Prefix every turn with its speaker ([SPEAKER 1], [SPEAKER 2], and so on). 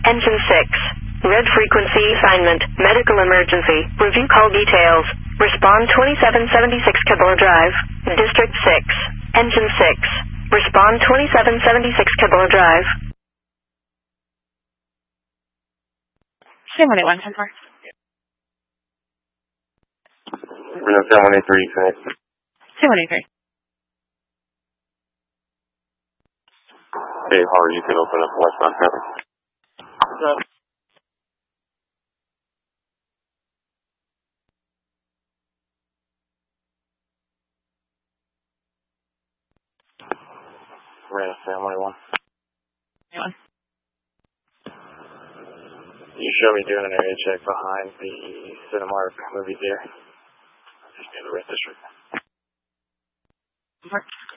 [SPEAKER 1] Engine 6. Red frequency assignment. Medical emergency. Review call details. Respond 2776 Cabela Drive. District 6. Engine 6. Respond 2776 Cabela Drive.
[SPEAKER 2] Same 181, 10 4.
[SPEAKER 3] Reno 713, connect.
[SPEAKER 2] Same 183.
[SPEAKER 3] Dave Howard, you can open up westbound traffic. Reno 711.
[SPEAKER 2] Anyone?
[SPEAKER 3] You show me doing an area check behind the Cinemark movie theater. Just near the Red District.
[SPEAKER 2] Mark.